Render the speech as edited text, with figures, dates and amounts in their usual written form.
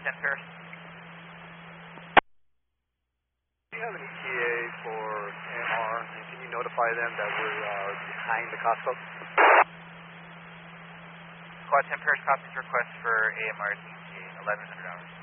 10 Paris. Do you have an ETA for AMR, and can you notify them that we're behind the Costco? Squad 10 Paris copies request for AMR ETA, 1100 hours.